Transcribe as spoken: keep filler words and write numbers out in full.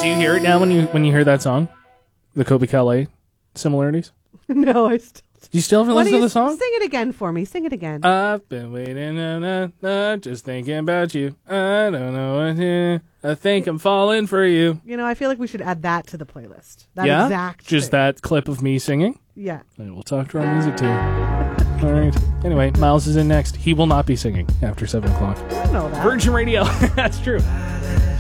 Do you hear it now when you when you hear that song? The Kobe Calais similarities? No, I still. Do you still haven't Why listened don't to you the song? Sing it again for me. Sing it again. I've been waiting, uh, uh, uh, just thinking about you. I don't know what to. I think I'm falling for you. You know, I feel like we should add that to the playlist. That yeah, exact. just thing. that clip of me singing. Yeah. And we'll talk to our music team. All right. Anyway, Miles is in next. He will not be singing after seven o'clock. I don't know that. Virgin Radio. That's true.